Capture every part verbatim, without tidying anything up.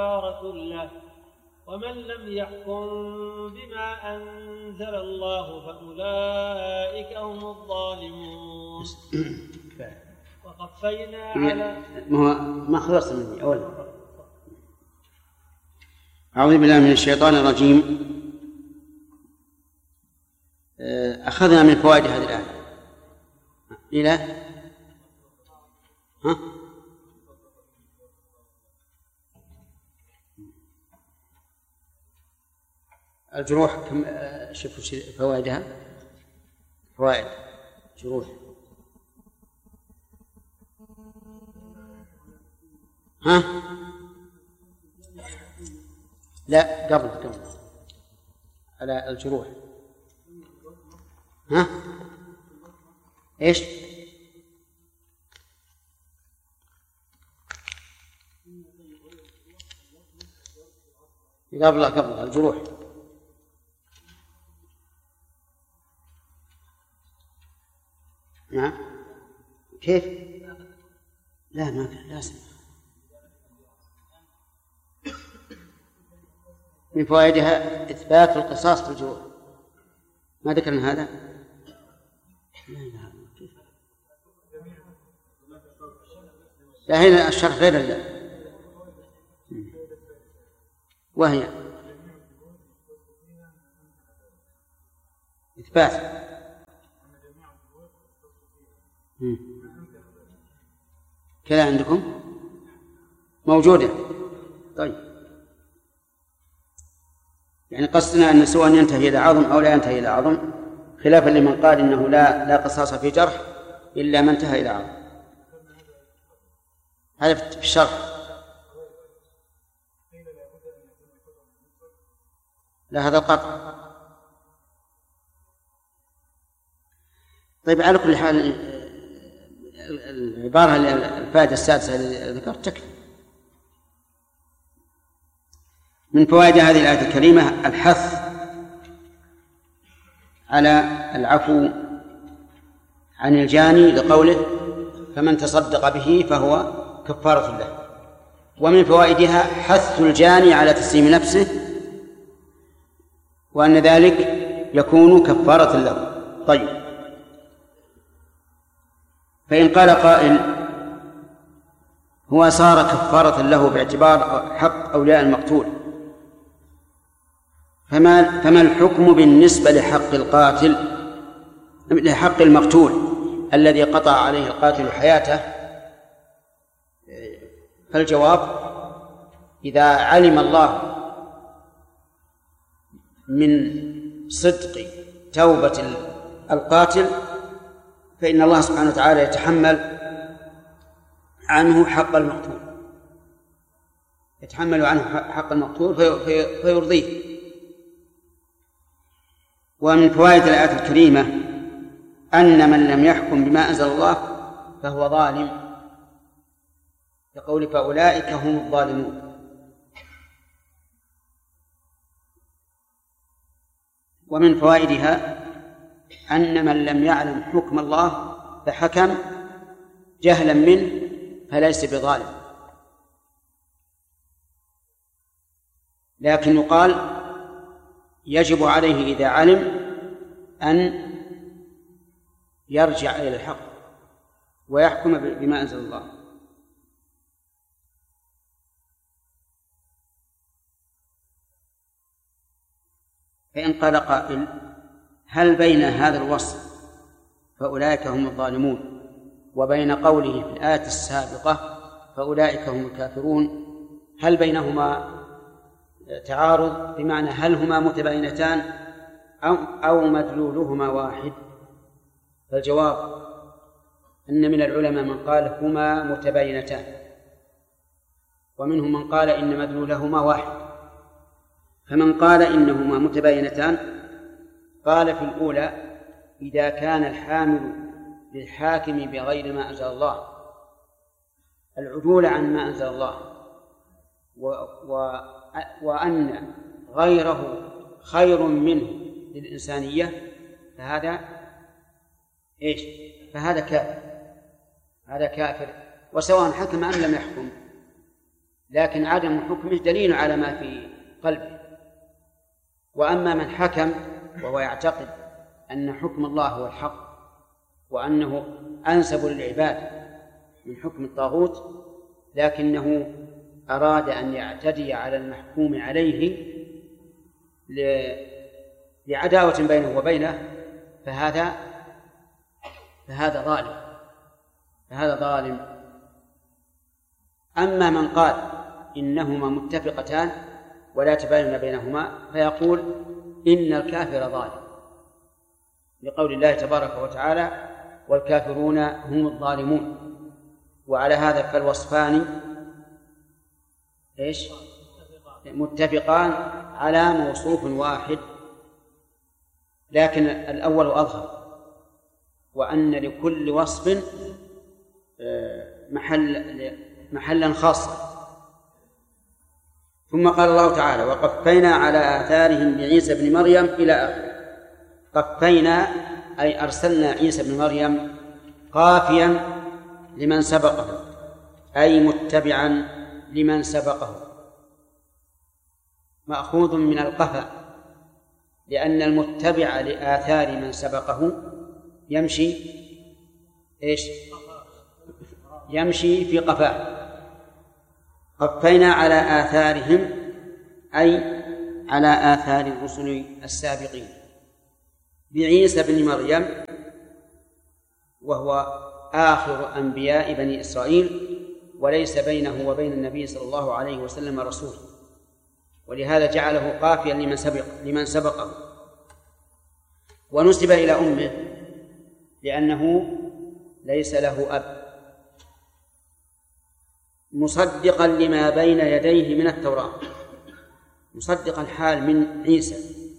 بارك له. ومن لم يحكم بما أنزل الله فأولئك هم الظالمون. وقفينا على ما ما خلصت مني أولا. أعوذ بالله من الشيطان الرجيم. أخذنا من فوائد هذه الآية إلى ها؟ الجروح كم شوفوا فوائدها. فوائد جروح ها؟ لا قبل قبل على الجروح ها؟ ايش؟ قبل قبل الجروح. نعم كيف؟ لا ما كان لازم. من فوائدها إثبات القصاص في الجروح. ما ذكرنا هذا؟ لا لا كيف؟ لا هنا الشرح غير الله. وهي إثبات كذا عندكم موجودة. طيب يعني قصدنا أن سواء ينتهي إلى عظم أو لا ينتهي إلى عظم، خلافا لمن قال إنه لا لا قصاص في جرح إلا ما انتهى إلى عظم. هذا في الشرح. لا هذا القطع. طيب على كل حال العبارة الفائدة السادسة اللي ذكرت تكفي. من فوائد هذه الآية الكريمة الحث على العفو عن الجاني لقوله فمن تصدق به فهو كفارة له. ومن فوائدها حث الجاني على تسليم نفسه وأن ذلك يكون كفارة له. طيب فإن قال قائل هو صار كفارة له باعتبار حق أولياء المقتول، فما, فما الحكم بالنسبة لحق القاتل لحق المقتول الذي قطع عليه القاتل حياته؟ فالجواب إذا علم الله من صدق توبة القاتل فإن الله سبحانه وتعالى يتحمل عنه حق المقتول يتحمل عنه حق المقتول في في فيرضيه. ومن فوائد الآية الكريمة أن من لم يحكم بما أنزل الله فهو ظالم، يقول فأولئك هم الظالمون. ومن فوائدها أن من لم يعلم حكم الله فحكم جهلا منه فليس بظالم، لكن يقال يجب عليه إذا علم أن يرجع إلى الحق ويحكم بما أنزل الله. فإن قال قائل هل بين هذا الوصف فأولئك هم الظالمون وبين قوله في الآية السابقة فأولئك هم الكافرون هل بينهما تعارض بمعنى هل هما متباينتان أو, أو مدلولهما واحد؟ فالجواب أن من العلماء من قال هما متباينتان ومنهم من قال إن مدلولهما واحد. فمن قال إنهما متباينتان قال في الأولى إذا كان الحامل للحاكم بغير ما أنزل الله العدول عن ما أنزل الله و و وأن غيره خير منه للإنسانية فهذا إيش؟ فهذا كافر، هذا كافر وسواء حكم أم لم يحكم، لكن عدم حكمه دليل على ما في قلبه. وأما من حكم وهو يعتقد أن حكم الله هو الحق وأنه أنسب للعباد من حكم الطاغوت، لكنه أراد أن يعتدي على المحكوم عليه لعداوة بينه وبينه، فهذا فهذا ظالم فهذا ظالم. أما من قال إنهما متفقتان ولا تباين بينهما فيقول إن الكافر ظالم، لقول الله تبارك وتعالى والكافرون هم الظالمون. وعلى هذا فالوصفان إيش؟ متفقان على موصوف واحد، لكن الأول أظهر، وأن لكل وصف محل محلا خاصا. ثم قال الله تعالى وقفينا على آثارهم بعيسى بن مريم إلى آخره. قفينا أي أرسلنا عيسى بن مريم قافيا لمن سبقه، أي متبعا لمن سبقه، مأخوذ من القفا، لأن المتبع لآثار من سبقه يمشي إيش؟ يمشي في قفاه. قفينا على آثارهم أي على آثار الرسل السابقين بعيسى بن مريم، وهو آخر أنبياء بني إسرائيل، وليس بينه وبين النبي صلى الله عليه وسلم رسول، ولهذا جعله قافيا لمن سبق لمن سبقه. ونسب إلى أمه لأنه ليس له أب، مصدقا لما بين يديه من التوراة، مصدقا حال من عيسى،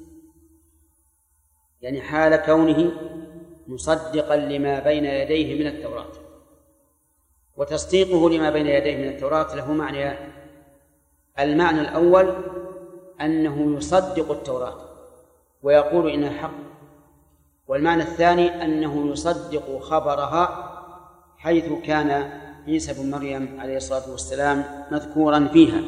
يعني حال كونه مصدقا لما بين يديه من التوراة. وتصديقه لما بين يديه من التوراة له معنيان: المعنى الأول أنه يصدق التوراة ويقول إنها حق، والمعنى الثاني أنه يصدق خبرها، حيث كان عيسى بن مريم عليه الصلاة والسلام مذكورا فيها.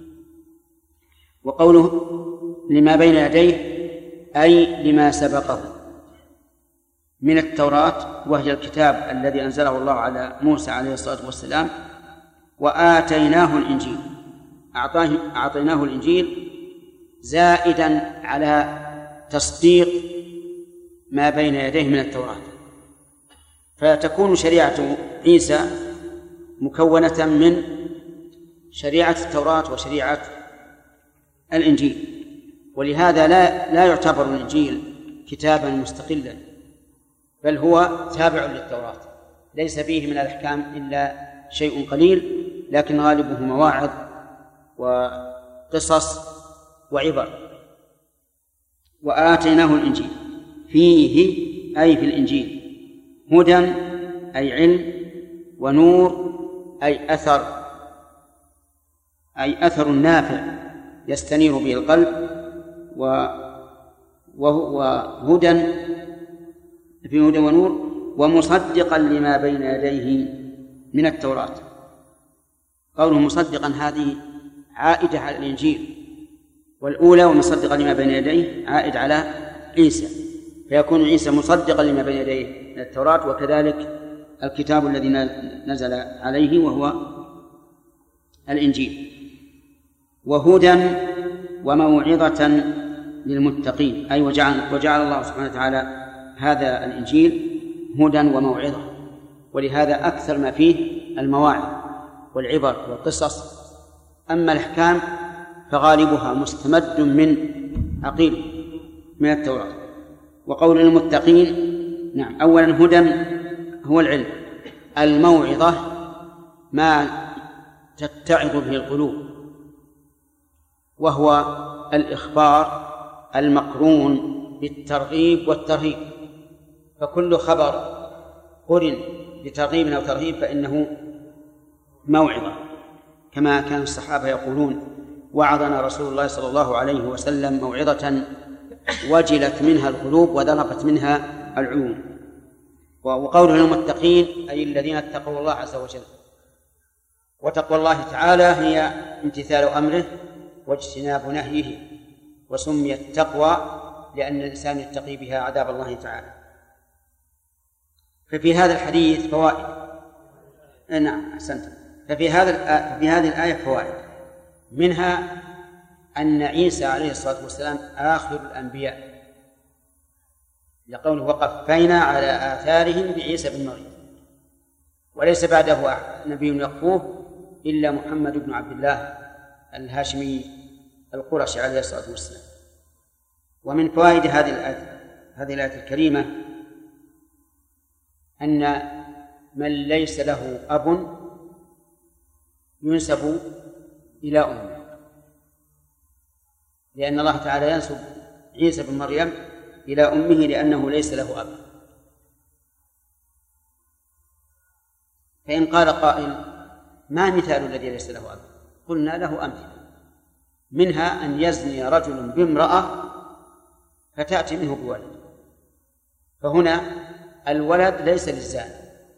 وقوله لما بين يديه أي لما سبقه من التوراة، وهي الكتاب الذي أنزله الله على موسى عليه الصلاة والسلام. وآتيناه الإنجيل، أعطيناه الإنجيل زائدا على تصديق ما بين يديه من التوراة، فتكون شريعة عيسى مكونة من شريعة التوراة وشريعة الإنجيل. ولهذا لا لا يعتبر الإنجيل كتابا مستقلا، بل هو تابع للتوراة، ليس فيه من الأحكام إلا شيء قليل، لكن غالبه مواعظ وقصص وعبر. وآتيناه الإنجيل فيه أي في الإنجيل هدى أي علم، ونور أي أثر، أي أثر نافع يستنير به القلب، وهدى في هدى ونور، ومصدقا لما بين يديه من التوراة. قوله مصدقا هذه عائدة على الإنجيل، والأولى ومصدقا لما بين يديه عائد على عيسى، فيكون عيسى مصدقا لما بين يديه من التوراة، وكذلك الكتاب الذي نزل عليه وهو الإنجيل. وهدى وموعظة للمتقين، أي وجعل, وجعل الله سبحانه وتعالى هذا الإنجيل هدى وموعظة، ولهذا أكثر ما فيه المواعظ والعبر والقصص. أما الأحكام فغالبها مستمد من عقيل من التوراة. وقول المتقين، نعم، أولا هدى هو العلم، الموعظة ما تتعظ به القلوب، وهو الإخبار المقرون بالترغيب والترهيب، فكل خبر قرن بترغيب أو ترهيب فإنه موعظة، كما كان الصحابة يقولون: وعظنا رسول الله صلى الله عليه وسلم موعظة وجلت منها القلوب وذرفت منها العيون. وقوله المتقين أي الذين اتقوا الله عز وجل. وتقوى الله تعالى هي امتثال أمره واجتناب نهيه، وسميت تقوى لأن الإنسان يتقي بها عذاب الله تعالى. ففي هذا الحديث فوائد. نعم أحسنت. ففي هذا في هذه الآية فوائد، منها أن عيسى عليه الصلاة والسلام آخر الأنبياء، لقوله وقفينا على آثارهم بعيسى بن مريم، وليس بعده نبي يقفوه إلا محمد بن عبد الله الهاشمي القرشي عليه الصلاة والسلام. ومن فوائد هذه الآية هذه الآية الكريمة أن من ليس له أب ينسب إلى أمه، لأن الله تعالى ينسب عيسى بن مريم إلى أمه لأنه ليس له أب. فإن قال قائل ما مثال الذي ليس له أب؟ قلنا له أمثلة، منها أن يزني رجل بامرأة فتأتي منه بولد، فهنا الولد ليس للزاني،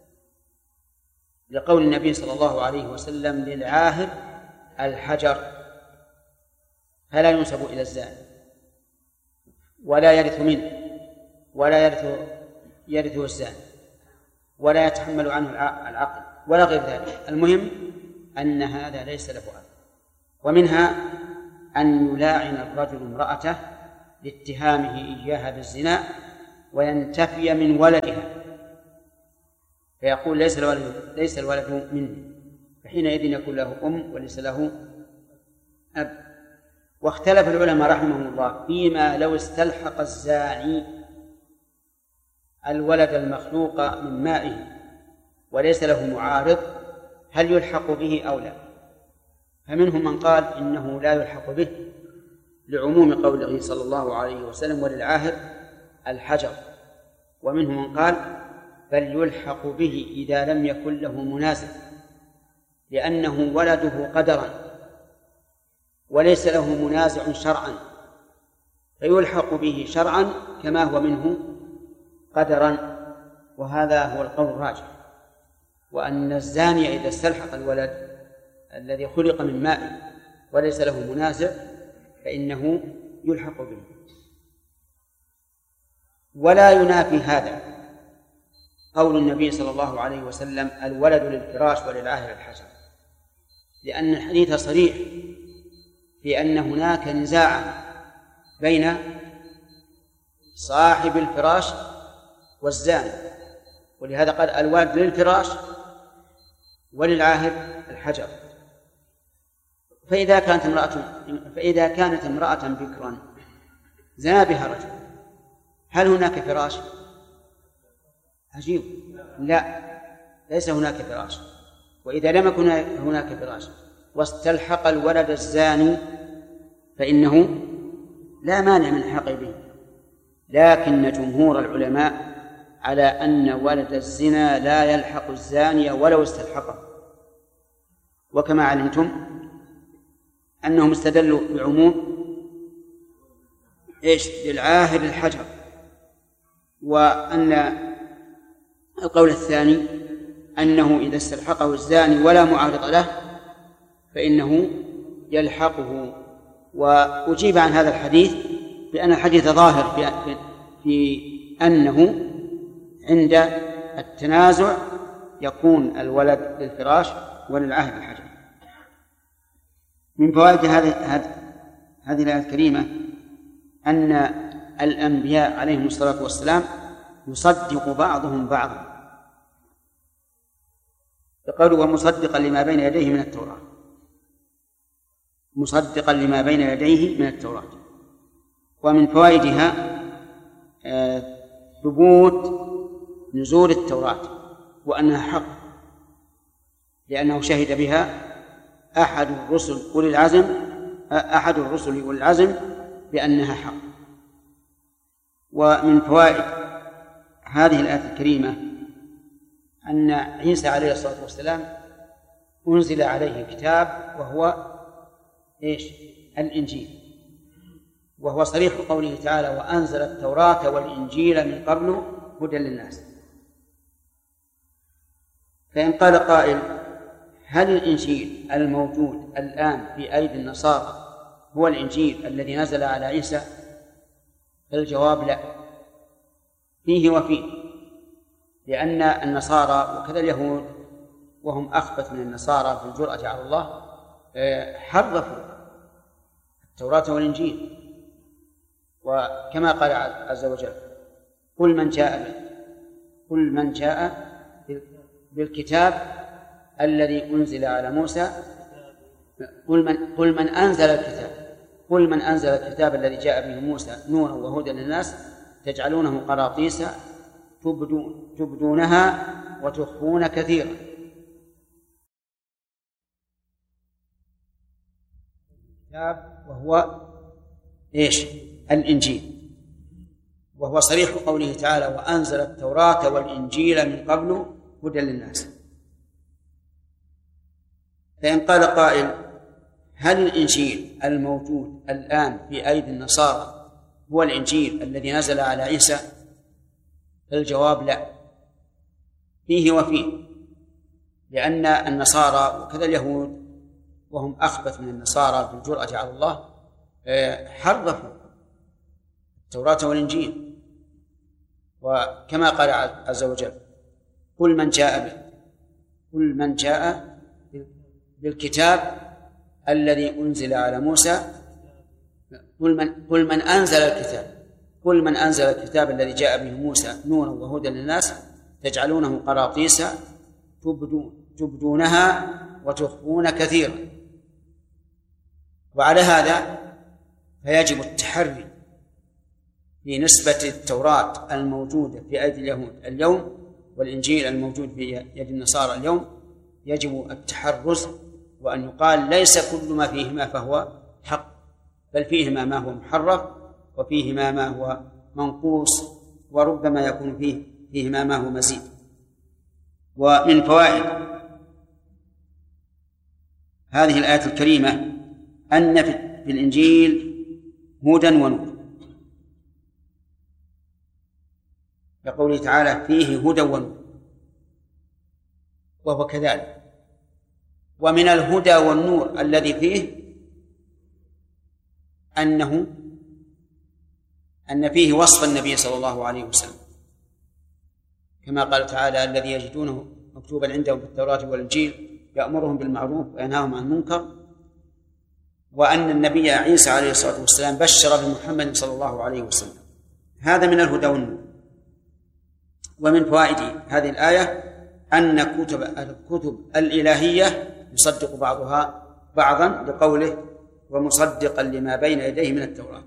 لقول النبي صلى الله عليه وسلم للعاهر الحجر، فلا ينسب إلى الزاني ولا يرث منه ولا يرث يرثه الزاني ولا يتحمل عنه العقل ولا غير ذلك. المهم أن هذا ليس له أب. ومنها أن يلاعن الرجل امرأته لاتهامه إياها بالزنا وينتفي من ولدها، فيقول ليس الولد ليس الولد مني، فحينئذ يكون له أم وليس له أب. واختلف العلماء رحمهم الله فيما لو استلحق الزاني الولد المخلوق من مائه وليس له معارض هل يلحق به أو لا. فمنهم من قال إنه لا يلحق به لعموم قوله صلى الله عليه وسلم وللعاهر الحجر، ومنهم من قال بل يلحق به إذا لم يكن له منازع لأنه ولده قدرا وليس له منازع شرعا، فيلحق به شرعا كما هو منه قدرا. وهذا هو القول الراجح، وأن الزاني إذا استلحق الولد الذي خلق من ماء وليس له منازع فإنه يلحق به. ولا ينافي هذا قول النبي صلى الله عليه وسلم الولد للفراش وللعاهر الحجر، لأن الحديث صريح في أن هناك نزاعا بين صاحب الفراش والزاني، ولهذا قال الولد للفراش وللعاهر الحجر. فإذا كانت امرأة فإذا كانت امرأة بكرا زنا بها رجل هل هناك فراش؟ عجيب، لا، ليس هناك فراش. وإذا لم يكن هناك فراش واستلحق الولد الزاني فإنه لا مانع من الحق به، لكن جمهور العلماء على أن ولد الزنا لا يلحق الزاني ولو استلحقه. وكما علمتم أنهم استدلوا بعموم إيش للعاهر الحجر، وأن القول الثاني أنه إذا استلحقه الزاني ولا معارض له فإنه يلحقه. وأجيب عن هذا الحديث بأن الحديث ظاهر في, في أنه عند التنازع يكون الولد للفراش وللعاهر الحجر. من فوائد هذه هذه الآية الكريمة أن الأنبياء عليهم الصلاة والسلام يصدق بعضهم بعضا، يقول ومصدقا لما بين يديه من التوراة، مصدقا لما بين يديه من التوراة. ومن فوائدها ثبوت نزول التوراة وأنها حق، لأنه شهد بها أحد الرسل أولي العزم أحد الرسل أولي العزم بأنها حق. ومن فوائد هذه الآية الكريمة أن عيسى عليه الصلاة والسلام أنزل عليه كتاب وهو إيش؟ الإنجيل، وهو صريح قوله تعالى وأنزل التوراة والإنجيل من قبل هدى للناس. فإن قال قائل هل الإنجيل الموجود الآن في أيدي النصارى هو الإنجيل الذي نزل على عيسى؟ الجواب لا، فيه وفيه، لأن النصارى وكذا اليهود وهم أخبث من النصارى في الجرأة على الله حرفوا التوراة والإنجيل. وكما قال عز وجل: قل من جاء قل من جاء بالكتاب الذي أنزل على موسى قل من, قل من أنزل الكتاب قل من أنزل الكتاب الذي جاء به موسى نورا وهدى للناس تجعلونه قراطيس تبدون تبدونها وتخفون كثيرا. وهو إيش؟ الإنجيل، وهو صريح قوله تعالى: وأنزل التوراة والإنجيل من قبل هدى للناس. فإن قال قائل: هل الإنجيل الموجود الآن في أيدي النصارى هو الإنجيل الذي نزل على عيسى؟ الجواب لا، فيه وفيه، لأن النصارى وكذا اليهود وهم أخبث من النصارى في الجرأة على الله حرفوا التوراة والإنجيل. وكما قال عز وجل: قل من جاء قل من جاء بالكتاب الذي أنزل على موسى قل من, قل من أنزل الكتاب قل من أنزل الكتاب الذي جاء به موسى نورا وهدى للناس تجعلونه قراطيس تبدون تبدونها وتخفون كثيرا. وعلى هذا فيجب التحري في نسبة التوراة الموجودة في أيدي اليهود اليوم والإنجيل الموجود في يد النصارى اليوم، يجب التحرز، وأن يقال ليس كل ما فيهما فهو حق، بل فيهما ما هو محرف وفيهما ما هو منقوص، وربما يكون فيه فيهما ما هو مزيد. ومن فوائد هذه الآية الكريمة أن في الإنجيل هدى ونور، يقول تعالى: فيه هدى ونور، وهو كذلك. ومن الهدى والنور الذي فيه أنه أن فيه وصف النبي صلى الله عليه وسلم، كما قال تعالى: الذي يجدونه مكتوبا عندهم في التوراة والإنجيل يأمرهم بالمعروف وينهاهم عن المنكر. وأن النبي عيسى عليه الصلاة والسلام بشر بمحمد صلى الله عليه وسلم. هذا من الهدى والنور. ومن فوائد هذه الآية أن كتب الكتب الإلهية يصدق بعضها بعضا لقوله: ومصدقا لما بين يديه من التوراة.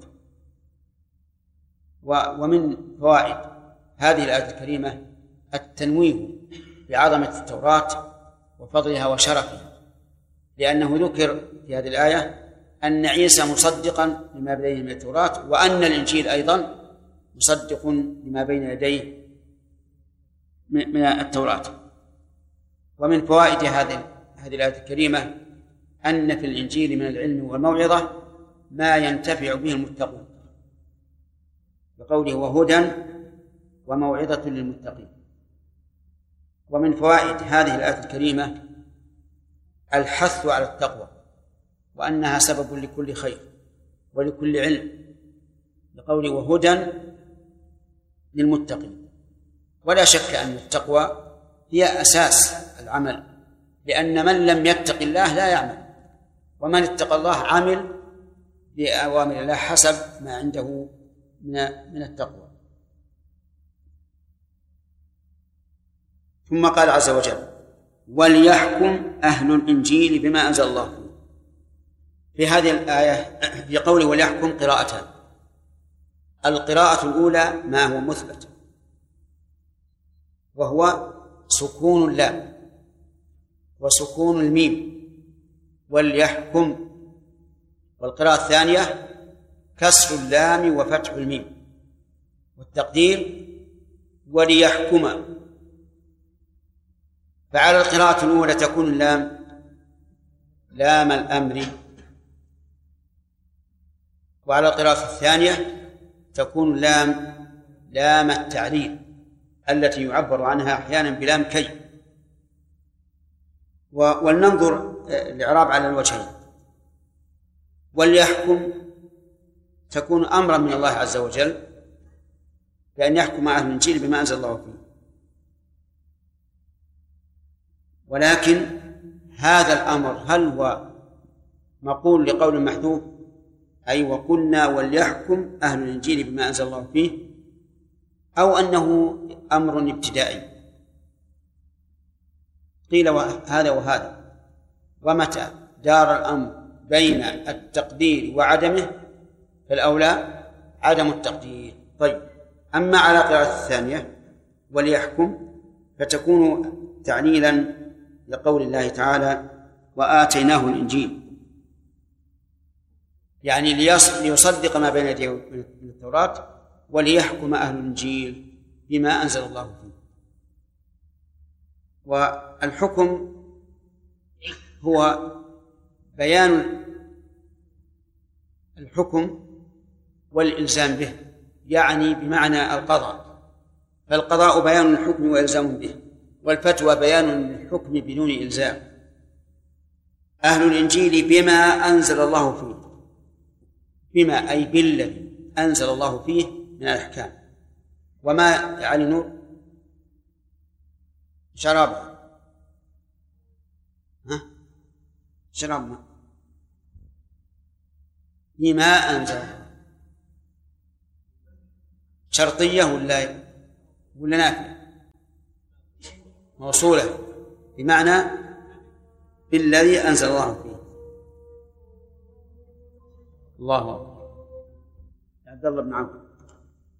ومن فوائد هذه الآية الكريمة التنويه بعظمة التوراة وفضلها وشرفها، لأنه ذكر في هذه الآية أن عيسى مصدقا لما بين يديه من التوراة، وأن الإنجيل أيضا مصدق لما بين يديه من التوراة. ومن فوائد هذه هذه الآية الكريمة أن في الإنجيل من العلم والموعظة ما ينتفع به المتقون، بقوله: وهدى وموعظة للمتقين. ومن فوائد هذه الآية الكريمة الحث على التقوى، وأنها سبب لكل خير ولكل علم، بقوله: وهدى للمتقين. ولا شك أن التقوى هي أساس العمل، لأن من لم يتق الله لا يعمل، ومن اتقى الله عمل بأوامر الله حسب ما عنده من التقوى. ثم قال عز وجل: وليحكم أهل الإنجيل بما أنزل الله. في هذه الآية في قوله وليحكم قراءتان. القراءة الأولى ما هو مثبت، وهو سكون اللام وسكون الميم، وليحكم. والقراءة الثانية كسر اللام وفتح الميم، والتقدير وليحكم. فعلى القراءة الأولى تكون اللام لام الأمر، وعلى القراءة الثانية تكون اللام لام التعليل التي يعبر عنها أحيانا بلام كي. ولننظر الإعراب على الوجهين. وليحكم تكون أمرا من الله عز وجل بأن يحكم أهل الإنجيل بما أنزل الله فيه، ولكن هذا الأمر هل هو مقول لقول محذوف أي وقلنا وليحكم أهل الإنجيل بما أنزل الله فيه، أو أنه أمر ابتدائي؟ قيل هذا وهذا، ومتى دار الأمر بين التقدير وعدمه فالأولى عدم التقدير. طيب، أما على قراءة الثانية وليحكم فتكون تعليلا لقول الله تعالى وآتيناه الإنجيل، يعني ليصدق ما بين يديه من التوراة وليحكم أهل الإنجيل بما أنزل الله فيه. والحكم هو بيان الحكم والإلزام به، يعني بمعنى القضاء، فالقضاء بيان الحكم وإلزام به، والفتوى بيان الحكم بدون إلزام. أهل الإنجيل بما أنزل الله فيه، بما أي بالذي أنزل الله فيه من الأحكام. وما يعني نور شراب ها شراب ما بما أنزل شرطية ولا ولا نافية؟ موصولة بمعنى بالذي أنزل الله فيه. الله أكبر. عبد الله بن عمرو.